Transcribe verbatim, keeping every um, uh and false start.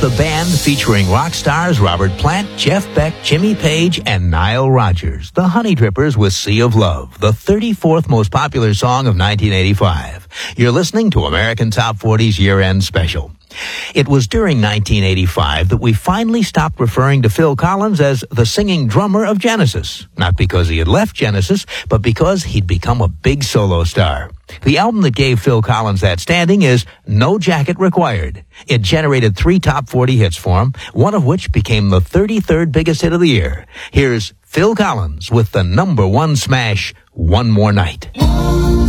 the band featuring rock stars Robert Plant, Jeff Beck, Jimmy Page, and Nile Rodgers. The Honey Drippers with Sea of Love, the thirty-fourth most popular song of nineteen eighty-five. You're listening to American Top forty's year-end special. It was during nineteen eighty-five that we finally stopped referring to Phil Collins as the singing drummer of Genesis. Not because he had left Genesis, but because he'd become a big solo star. The album that gave Phil Collins that standing is No Jacket Required. It generated three top forty hits for him, one of which became the thirty-third biggest hit of the year. Here's Phil Collins with the number one smash, One More Night.